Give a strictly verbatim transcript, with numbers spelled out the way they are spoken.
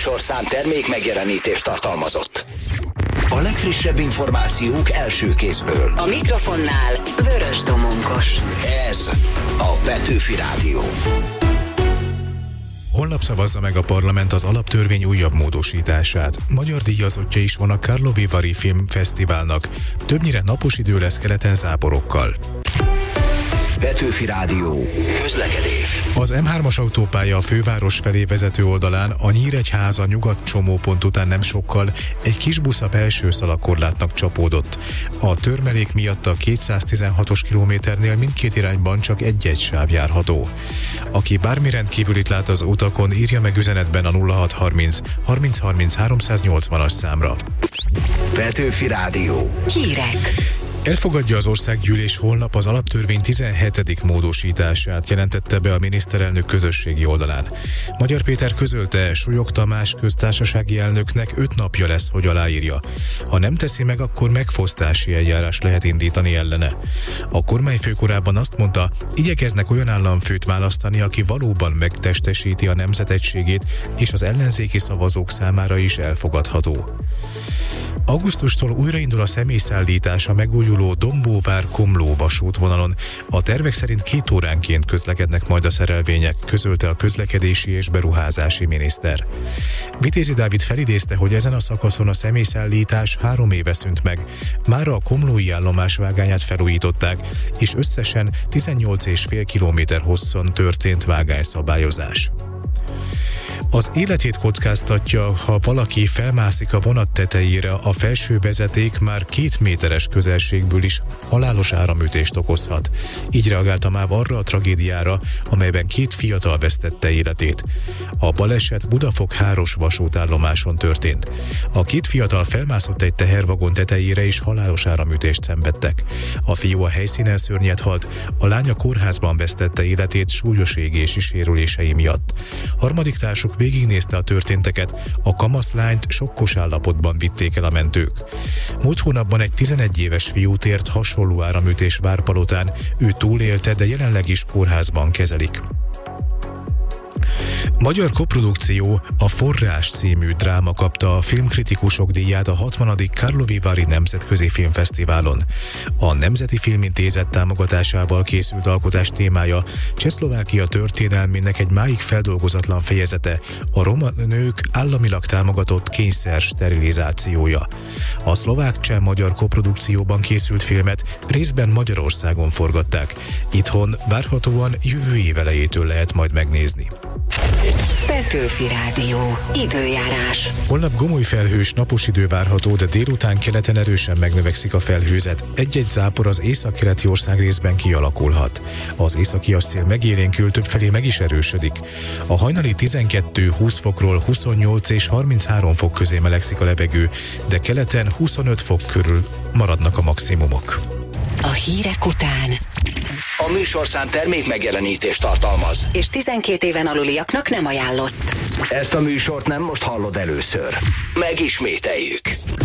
műsorszám termék megjelenítést tartalmazott. A legfrissebb információk első kézből. A mikrofonnál Vörös Domongos. Ez a Petőfi Rádió. Holnap szavazza meg a parlament az alaptörvény újabb módosítását. Magyar díjazottja is van a Karlovy Vary Filmfesztiválnak. Többnyire napos idő lesz keleten záporokkal. Petőfi Rádió. Közlekedés. Az em hármas autópálya a főváros felé vezető oldalán a Nyíregyháza nyugat csomópont után nem sokkal egy kis busz a belső szalagkorlátnak csapódott. A törmelék miatt a kétszáztizenhatos kilométernél mindkét irányban csak egy-egy sáv járható. Aki bármi rendkívülit lát az utakon, írja meg üzenetben a nulla hat harminc harminc harminc háromszáznyolcvanas számra. Petőfi Rádió. Hírek. Elfogadja az országgyűlés holnap az alaptörvény tizenhetedik módosítását, jelentette be a miniszterelnök közösségi oldalán. Magyar Péter közölte, Súlyog Tamás köztársasági elnöknek öt napja lesz, hogy aláírja. Ha nem teszi meg, akkor megfosztási eljárás lehet indítani ellene. A kormányfő korábban azt mondta, igyekeznek olyan államfőt választani, aki valóban megtestesíti a nemzet egységét, és az ellenzéki szavazók számára is elfogadható. Augusztustól újraindul a személyszállítás a megújuló Dombóvár-Komló vasútvonalon. A tervek szerint két óránként közlekednek majd a szerelvények, közölte a közlekedési és beruházási miniszter. Vitézi Dávid felidézte, hogy ezen a szakaszon a személyszállítás három éve szűnt meg. Mára a komlói állomás vágányát felújították, és összesen tizennyolc egész öt kilométer hosszon történt vágányszabályozás. Az életét kockáztatja, ha valaki felmászik a vonat tetejére, a felső vezeték már két méteres közelségből is halálos áramütést okozhat. Így reagált a MÁV arra a tragédiára, amelyben két fiatal vesztette életét. A baleset Budafok-Háros vasútállomáson történt. A két fiatal felmászott egy tehervagon tetejére és halálos áramütést szenvedtek. A fiú a helyszínen szörnyet halt, a lány a kórházban vesztette életét súlyos égési sérülései miatt. Harmadik társuk végignézte a történteket, a kamaszlányt sokkos állapotban vitték el a mentők. Múlt hónapban egy tizenegy éves fiú tért hasonló áramütés Várpalotán, ő túlélte, de jelenleg is kórházban kezelik. Magyar koprodukció, a Forrás című dráma kapta a filmkritikusok díját a hatvanadik Karlovy Vary Nemzetközi Filmfesztiválon. A Nemzeti Filmintézet támogatásával készült alkotás témája Csehszlovákia történelmének egy máig feldolgozatlan fejezete, a roma nők államilag támogatott kényszer sterilizációja. A szlovák-cseh magyar koprodukcióban készült filmet részben Magyarországon forgatták. Itthon várhatóan jövő év elejétől lehet majd megnézni. Petőfi Rádió. Időjárás. Holnap gomoly felhős, napos idő várható, de délután keleten erősen megnövekszik a felhőzet. Egy-egy zápor az északkeleti ország részben kialakulhat. Az északi szél megélénkül, többfelé meg is erősödik. A hajnali tizenkettő-húsz fokról huszonnyolc és harminchárom fok közé melegszik a levegő, de keleten huszonöt fok körül maradnak a maximumok. A hírek után A műsorszám termék megjelenítést tartalmaz, és tizenkét éven aluliaknak nem ajánlott. Ezt a műsort nem most hallod először. Megismételjük.